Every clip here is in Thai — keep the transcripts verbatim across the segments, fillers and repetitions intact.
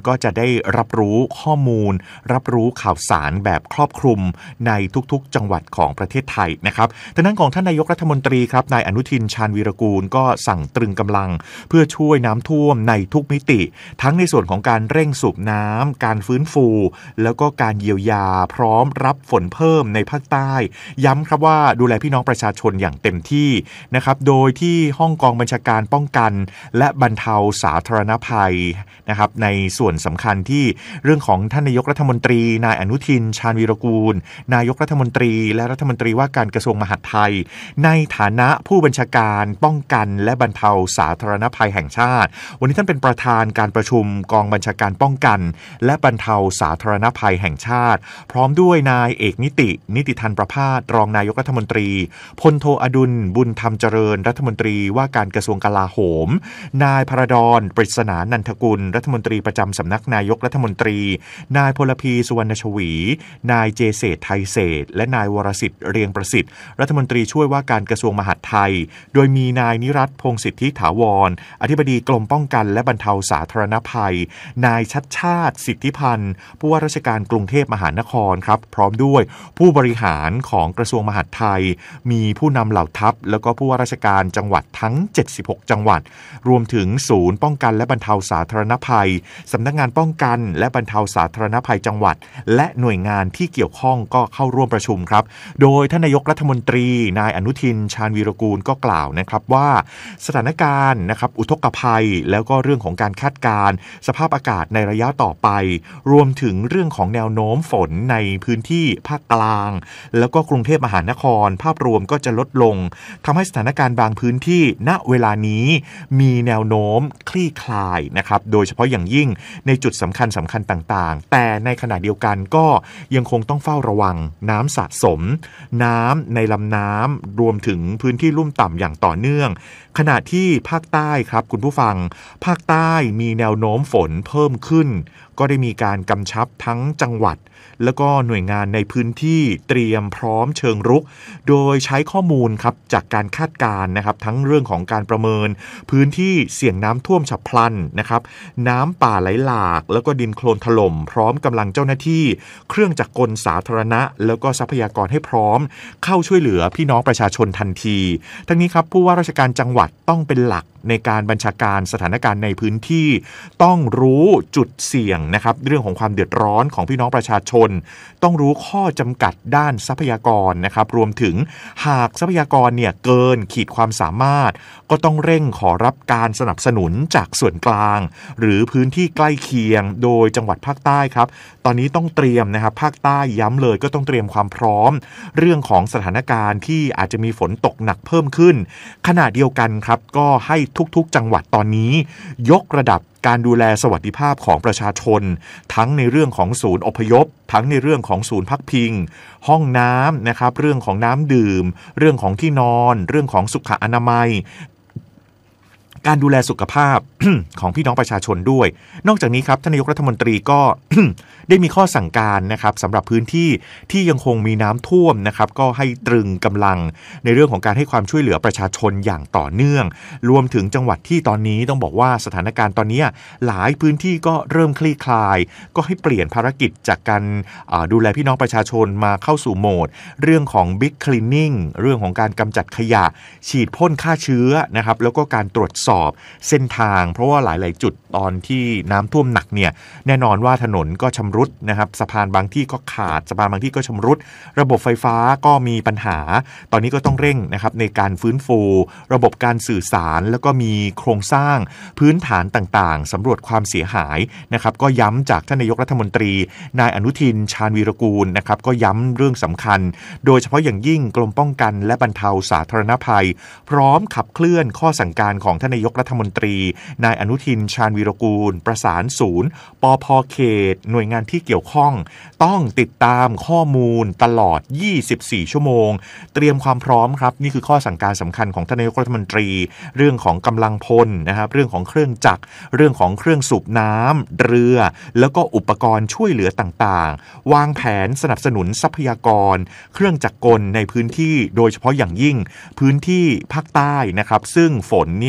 ก็จะได้รับรู้ข้อมูลรับรู้ข่าวสารแบบครอบคลุมในทุกๆจังหวัดของประเทศไทยนะครับทางด้านของท่านนายกรัฐมนตรีครับนายอนุทินชาญวีรกูลก็สั่งตรึงกำลังเพื่อช่วยน้ำท่วมในทุกมิติทั้งในส่วนของการเร่งสูบน้ำการฟื้นฟูแล้วก็การเยียวยาพร้อมรับฝนเพิ่มในภาคใต้ย้ำครับว่าดูแลพี่น้องประชาชนอย่างเต็มที่นะครับโดยที่ห้องกองบัญชาการป้องกันและบรรเทาสาธารณภัยนะครับในส่วนสำคัญที่เรื่องของท่านนายกรัฐมนตรีนายอนุทินชาญวีรกูลนายกรัฐมนตรีและรัฐมนตรีว่าการกระทรวงมหาดไทยในฐานะผู้บัญชาการป้องกันและบรรเทาสาธารณภัยแห่งชาติวันนี้ท่านเป็นประธานการประชุมกองบัญชาการป้องกันและบรรเทาสาธารณภัยแห่งชาติพร้อมด้วยนายเอกนิตินิติธันประภาสรองนายกรัฐมนตรีพลโทอดุลบุญธรรมเจริญรัฐมนตรีว่าการกระทรวงกลาโหมนายพระดอนปริศนานันทกุลรัฐมนตรีประจำสำนักนายกรัฐมนตรีนายพลพีสุวรรณชวีนายเจเศษไทยเศษและนายวรสิทธิ์เรียงประสิทธิ์รัฐมนตรีช่วยว่าการกระทรวงมหาดไทยโดยมีนายนิรัตน์พงษ์สิทธิถาวรอธิบดีกรมป้องกันและบรรเทาสาธารณภัยนายชัดชาติสิทธิพันธ์ผู้ว่าราชการกรุงเทพมหานครครับพร้อมด้วยผู้บริหารของกระทรวงมหาดไทยมีผู้นำเหล่าทัพแล้วก็ผู้ว่าราชการจังหวัดทั้งเจ็ดสิบหกจังหวัดรวมถึงศูนย์ป้องกันและบรรเทาสาธารณภัยสำนักงานป้องกันและบรรเทาสาธารณภัยจังหวัดและหน่วยงานที่เกี่ยวข้องก็เข้าร่วมประชุมครับโดยท่านนายกรัฐมนตรีนายอนุทินชาญวีรกูลก็กล่าวนะครับว่าสถานการณ์นะครับอุทกภัยแล้วก็เรื่องของการคาดการณ์สภาพอากาศในระยะต่อไปรวมถึงเรื่องของแนวโน้มฝนในพื้นที่ภาคกลางแล้วก็กรุงเทพมหานครภาพรวมก็จะลดลงทำให้สถานการณ์บางพื้นที่ณเวลานี้มีแนวโน้มคลี่คลายนะครับโดยเฉพาะอย่างยิ่งในจุดสำคัญสำคัญต่างๆแต่ในขณะเดียวกันก็ยังคงต้องเฝ้าระวังน้ำสะสมน้ำในลำน้ำรวมถึงพื้นที่ลุ่มต่ำอย่างต่อเนื่องขณะที่ภาคใต้ครับคุณผู้ฟังภาคใต้มีแนวโน้มฝนเพิ่มขึ้นก็ได้มีการกำชับทั้งจังหวัดแล้วก็หน่วยงานในพื้นที่เตรียมพร้อมเชิงรุกโดยใช้ข้อมูลครับจากการคาดการณ์นะครับทั้งเรื่องของการประเมินพื้นที่เสี่ยงน้ำท่วมฉับพลันนะครับน้ำป่าไหลหลากแล้วก็ดินโคลนถล่มพร้อมกำลังเจ้าหน้าที่เครื่องจักรกลสาธารณะแล้วก็ทรัพยากรให้พร้อมเข้าช่วยเหลือพี่น้องประชาชนทันทีทั้งนี้ครับผู้ว่าราชการจังหวัดต้องเป็นหลักในการบัญชาการสถานการณ์ในพื้นที่ต้องรู้จุดเสี่ยงนะครับเรื่องของความเดือดร้อนของพี่น้องประชาชนต้องรู้ข้อจำกัดด้านทรัพยากรนะครับรวมถึงหากทรัพยากรเนี่ยเกินขีดความสามารถก็ต้องเร่งขอรับการสนับสนุนจากส่วนกลางหรือพื้นที่ใกล้เคียงโดยจังหวัดภาคใต้ครับตอนนี้ต้องเตรียมนะครับภาคใต้ย้ำเลยก็ต้องเตรียมความพร้อมเรื่องของสถานการณ์ที่อาจจะมีฝนตกหนักเพิ่มขึ้นขณะเดียวกันครับก็ให้ทุกๆจังหวัดตอนนี้ยกระดับการดูแลสวัสดิภาพของประชาชนทั้งในเรื่องของศูนย์อพยพทั้งในเรื่องของศูนย์พักพิงห้องน้ำนะครับเรื่องของน้ำดื่มเรื่องของที่นอนเรื่องของสุขอนามัยการดูแลสุขภาพ ของพี่น้องประชาชนด้วยนอกจากนี้ครับท่านนายกรัฐมนตรีก็ ได้มีข้อสั่งการนะครับสำหรับพื้นที่ที่ยังคงมีน้ำท่วมนะครับก็ให้ตรึงกำลังในเรื่องของการให้ความช่วยเหลือประชาชนอย่างต่อเนื่องรวมถึงจังหวัดที่ตอนนี้ต้องบอกว่าสถานการณ์ตอนนี้หลายพื้นที่ก็เริ่มคลี่คลายก็ให้เปลี่ยนภารกิจจากการดูแลพี่น้องประชาชนมาเข้าสู่โหมดเรื่องของ Big Cleaning เรื่องของการกำจัดขยะฉีดพ่นฆ่าเชื้อนะครับแล้วก็การตรวจสอบเส้นทางเพราะว่าหลายๆจุดตอนที่น้ำท่วมหนักเนี่ยแน่นอนว่าถนนก็ชำรุดนะครับสะพานบางที่ก็ขาดสะพานบางที่ก็ชำรุดระบบไฟฟ้าก็มีปัญหาตอนนี้ก็ต้องเร่งนะครับในการฟื้นฟูระบบการสื่อสารแล้วก็มีโครงสร้างพื้นฐานต่างๆสำรวจความเสียหายนะครับก็ย้ำจากท่านนายกรัฐมนตรีนายอนุทินชาญวีรกูลนะครับก็ย้ำเรื่องสำคัญโดยเฉพาะอย่างยิ่งกรมป้องกันและบรรเทาสาธารณภัยพร้อมขับเคลื่อนข้อสั่งการของท่านนายกรัฐมนตรีนายอนุทินชาญวีรกูลประสานศูนย์ปภ.เขตหน่วยงานที่เกี่ยวข้องต้องติดตามข้อมูลตลอดยี่สิบสี่ชั่วโมงเตรียมความพร้อมครับนี่คือข้อสั่งการสำคัญของท่านนายกรัฐมนตรีเรื่องของกำลังพลนะครับเรื่องของเครื่องจักรเรื่องของเครื่องสูบน้ำเรือแล้วก็อุปกรณ์ช่วยเหลือต่างๆวางแผนสนับสนุนทรัพยากรเครื่องจักรกลในพื้นที่โดยเฉพาะอย่างยิ่งพื้นที่ภาคใต้นะครับซึ่งฝนเนี่ย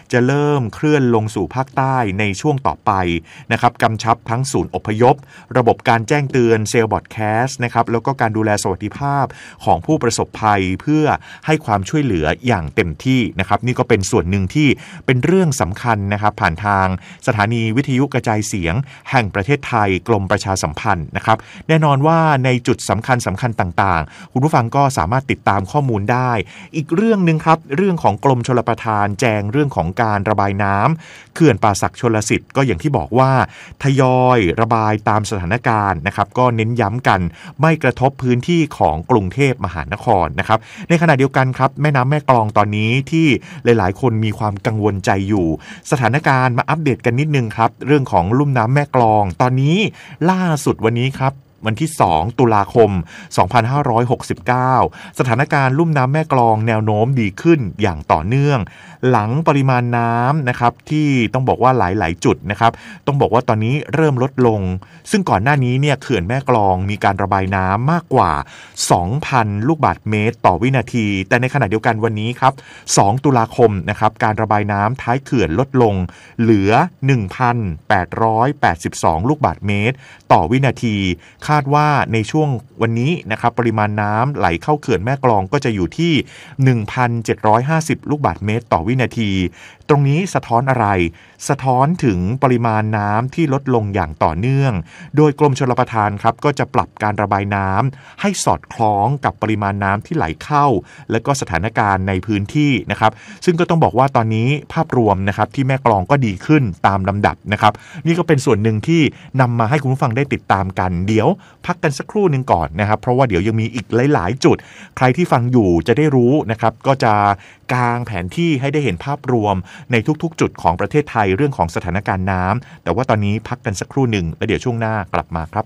จะเริ่มเคลื่อนลงสู่ภาคใต้ในช่วงต่อไปนะครับกำชับทั้งศูนย์อพยพระบบการแจ้งเตือนเซลล์บอดแคสต์นะครับแล้วก็การดูแลสวัสดิภาพของผู้ประสบภัยเพื่อให้ความช่วยเหลืออย่างเต็มที่นะครับนี่ก็เป็นส่วนหนึ่งที่เป็นเรื่องสำคัญนะครับผ่านทางสถานีวิทยุกระจายเสียงแห่งประเทศไทยกรมประชาสัมพันธ์นะครับแน่นอนว่าในจุดสำคัญสำคัญต่างๆคุณผู้ฟังก็สามารถติดตามข้อมูลได้อีกเรื่องนึงครับเรื่องของกรมชลประทานแจงเรื่องของการระบายน้ำเขื่อนป่าสักชลสิทธิ์ก็อย่างที่บอกว่าทยอยระบายตามสถานการณ์นะครับก็เน้นย้ำกันไม่กระทบพื้นที่ของกรุงเทพมหานครนะครับในขณะเดียวกันครับแม่น้ำแม่กลองตอนนี้ที่หลายๆคนมีความกังวลใจอยู่สถานการณ์มาอัปเดตกันนิดนึงครับเรื่องของลุ่มน้ำแม่กลองตอนนี้ล่าสุดวันนี้ครับวันที่สองตุลาคมสองพันห้าร้อยหกสิบเก้าสถานการณ์ลุ่มน้ำแม่กลองแนวโน้มดีขึ้นอย่างต่อเนื่องหลังปริมาณน้ำนะครับที่ต้องบอกว่าหลายๆจุดนะครับต้องบอกว่าตอนนี้เริ่มลดลงซึ่งก่อนหน้านี้เนี่ยเขื่อนแม่กลองมีการระบายน้ำมากกว่า สองพัน ลูกบาศก์เมตรต่อวินาทีแต่ในขณะเดียวกันวันนี้ครับสองตุลาคมนะครับการระบายน้ำท้ายเขื่อนลดลงเหลือ หนึ่งพันแปดร้อยแปดสิบสอง ลูกบาศก์เมตรต่อวินาทีคาดว่าในช่วงวันนี้นะครับปริมาณน้ำไหลเข้าเขื่อนแม่กลองก็จะอยู่ที่ หนึ่งพันเจ็ดร้อยห้าสิบ ลูกบาศก์เมตรต่อวินาทีตรงนี้สะท้อนอะไรสะท้อนถึงปริมาณน้ำที่ลดลงอย่างต่อเนื่องโดยกรมชลประทานครับก็จะปรับการระบายน้ำให้สอดคล้องกับปริมาณน้ำที่ไหลเข้าและก็สถานการณ์ในพื้นที่นะครับซึ่งก็ต้องบอกว่าตอนนี้ภาพรวมนะครับที่แม่กลองก็ดีขึ้นตามลำดับนะครับนี่ก็เป็นส่วนหนึ่งที่นำมาให้คุณผู้ฟังได้ติดตามกันเดี๋ยวพักกันสักครู่หนึ่งก่อนนะครับเพราะว่าเดี๋ยวยังมีอีกหลายๆจุดใครที่ฟังอยู่จะได้รู้นะครับก็จะกางแผนที่ให้ได้เห็นภาพรวมในทุกๆจุดของประเทศไทยเรื่องของสถานการณ์น้ำแต่ว่าตอนนี้พักกันสักครู่หนึ่งแล้วเดี๋ยวช่วงหน้ากลับมาครับ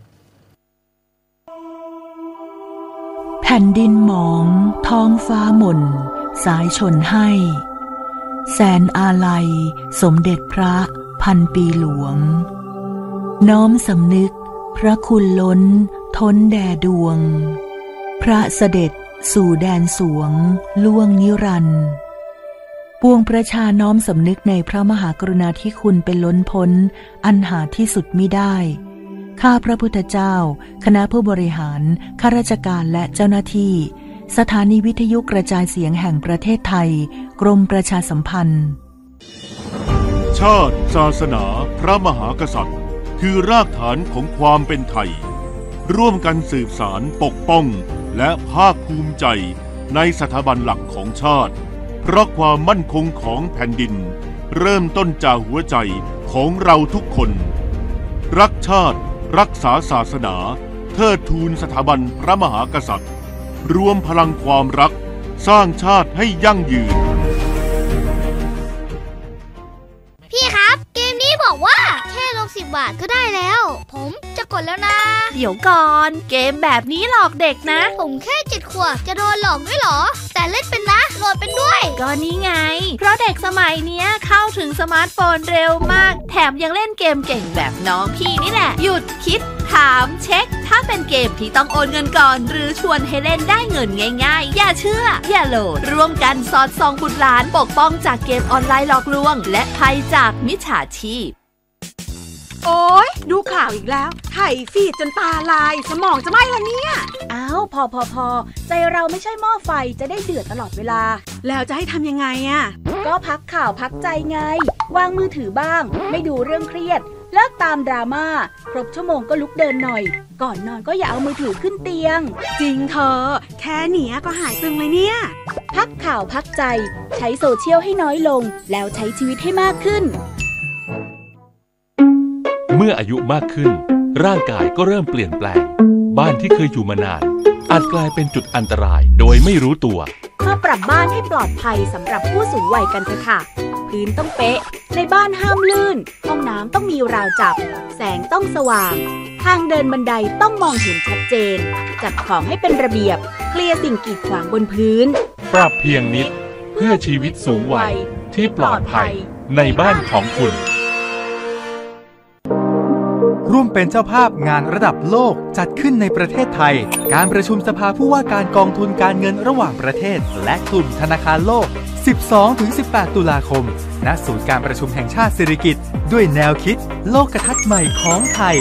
แผ่นดินหมองท้องฟ้าหม่นสายชนให้แสนอาลัยสมเด็จพระพันปีหลวงน้อมสำนึกพระคุณล้นท้นแด่ดวงพระเสด็จสู่แดนสวงล่วงนิรันดร์ปวงประชาน้อมสำนึกในพระมหากรุณาธิคุณเป็นล้นพ้นอันหาที่สุดมิได้ข้าพระพุทธเจ้าคณะผู้บริหารข้าราชการและเจ้าหน้าที่สถานีวิทยุกระจายเสียงแห่งประเทศไทยกรมประชาสัมพันธ์ชาติศาสนาพระมหากษัตริย์คือรากฐานของความเป็นไทยร่วมกันสืบสานปกป้องและภาคภูมิใจในสถาบันหลักของชาติเพราะความมั่นคงของแผ่นดินเริ่มต้นจากหัวใจของเราทุกคนรักชาติรักษาศาสนาเทิดทูนสถาบันพระมหากษัตริย์รวมพลังความรักสร้างชาติให้ยั่งยืนพี่ครับเกมนี้บอกว่าแค่ลงสิบบาทก็ได้แล้วผมจะกดแล้วนะเดี๋ยวก่อนเกมแบบนี้หลอกเด็กนะผมแค่เจ็ดขวบจะโดนหลอกด้วยเหรอแต่เล่นเป็นนะโหลดเป็นด้วยก็นี่ไงเพราะเด็กสมัยนี้เข้าถึงสมาร์ทโฟนเร็วมากแถมยังเล่นเกมเก่งแบบน้องพี่นี่แหละหยุดคิดถามเช็คถ้าเป็นเกมที่ต้องโอนเงินก่อนหรือชวนให้เล่นได้เงินง่ายๆอย่าเชื่ออย่าโหลดร่วมกันสอดส่องบุตรหลานปกป้องจากเกมออนไลน์หลอกลวงและภัยจากมิจฉาชีพโอ๊ยดูข่าวอีกแล้วไถฟีดจนตาลายสมองจะไหม้แล้วเนี่ยอ้าวพอพอพอใจเราไม่ใช่หม้อไฟจะได้เดือดตลอดเวลาแล้วจะให้ทำยังไงอ่ะก็พักข่าวพักใจไงวางมือถือบ้างไม่ดูเรื่องเครียดเลิกตามดราม่าครบชั่วโมงก็ลุกเดินหน่อยก่อนนอนก็อย่าเอามือถือขึ้นเตียงจริงเธอแค่เนี้ยก็หายตึงเลยเนี่ยพักข่าวพักใจใช้โซเชียลให้น้อยลงแล้วใช้ชีวิตให้มากขึ้นเมื่ออายุมากขึ้นร่างกายก็เริ่มเปลี่ยนแปลงบ้านที่เคยอยู่มานานอาจกลายเป็นจุดอันตรายโดยไม่รู้ตัวมาปรับบ้านให้ปลอดภัยสำหรับผู้สูงวัยกันเถอะค่ะพื้นต้องเป๊ะในบ้านห้ามลื่นห้องน้ำต้องมีราวจับแสงต้องสว่างทางเดินบันไดต้องมองเห็นชัดเจนจัดของให้เป็นระเบียบเคลียร์สิ่งกีดขวางบนพื้นปรับเพียงนิดเพื่อชีวิตสูงวัยที่ปลอดภัยในบ้านของคุณร่วมเป็นเจ้าภาพงานระดับโลกจัดขึ้นในประเทศไทยการประชุมสภาผู้ว่าการกองทุนการเงินระหว่างประเทศและกลุ่มธนาคารโลก สิบสองถึงสิบแปด ตุลาคมณศูนย์การประชุมแห่งชาติสิริกิติ์ด้วยแนวคิดโลกทัศน์ใหม่ของไทย